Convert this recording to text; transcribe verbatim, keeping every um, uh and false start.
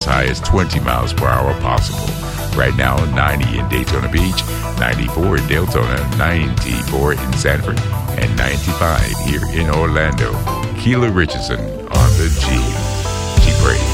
high as twenty miles per hour possible. Right now, ninety in Daytona Beach, ninety-four in Deltona, ninety-four in Sanford, and ninety-five here in Orlando. Keela Richardson on the G. G-Break.